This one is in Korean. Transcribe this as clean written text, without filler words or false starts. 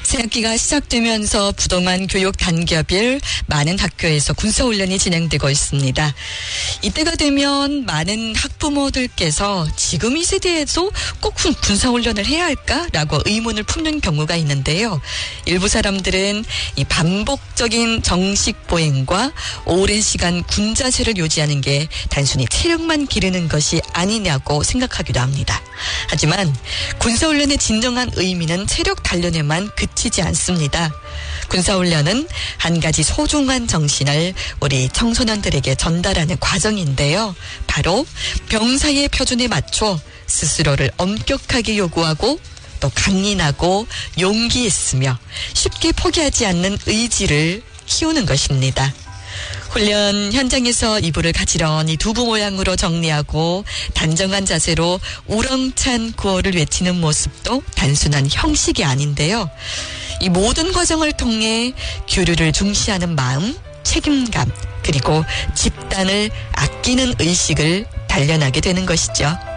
새학기가 시작되면서 부동한 교육 단결 많은 학교에서 군사훈련이 진행되고 있습니다. 이때가 되면 많은 학부모들께서 지금 이 세대에도 꼭 군사훈련을 해야 할까라고 의문을 품는 경우가 있는데요. 일부 사람들은 이 반복적인 정식 보행과 오랜 시간 군자세를 유지하는 게 단순히 체력만 기르는 것이 아니냐고 생각하기도 합니다. 하지만 군사훈련의 진정한 의미는 체력 단련에만 그치지 않습니다. 군사훈련은 한 가지 소중한 정신을 우리 청소년들에게 전달하는 과정인데요. 바로 병사의 표준에 맞춰 스스로를 엄격하게 요구하고 또 강인하고 용기 있으며 쉽게 포기하지 않는 의지를 키우는 것입니다. 훈련 현장에서 이불을 가지런히 두부 모양으로 정리하고 단정한 자세로 우렁찬 구호를 외치는 모습도 단순한 형식이 아닌데요. 이 모든 과정을 통해 교류를 중시하는 마음, 책임감, 그리고 집단을 아끼는 의식을 단련하게 되는 것이죠.